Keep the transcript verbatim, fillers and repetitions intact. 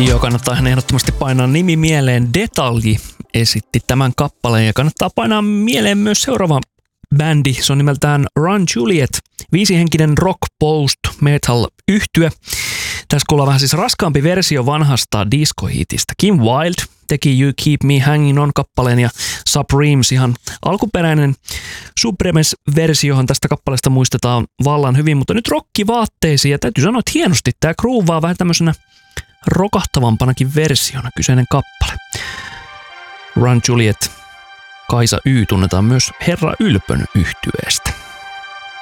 Joo, kannattaa hän ehdottomasti painaa nimi mieleen. Detalji esitti tämän kappaleen ja kannattaa painaa mieleen myös seuraava bändi. Se on nimeltään Run Juliet, viisihenkinen rock post metal yhtye. Tässä kuullaan vähän siis raskaampi versio vanhasta disco-hitistä. Kim Wilde teki You Keep Me Hanging On -kappaleen ja Supremes ihan alkuperäinen Supremes-versiohan tästä kappaleesta muistetaan vallan hyvin, mutta nyt rockivaatteisiin ja täytyy sanoa, että hienosti tämä groovaa vähän tämmöisenä rokahtavampanakin versiona kyseinen kappale. Run Juliet, Kaisa Y tunnetaan myös Herra Ylpön yhtyeestä.